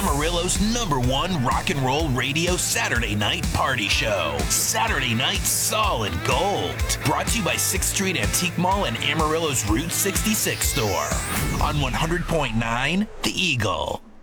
Amarillo's #1 rock and roll radio Saturday night party show. Saturday Night Solid Gold. Brought to you by 6th Street Antique Mall and Amarillo's Route 66 store. On 100.9, The Eagle.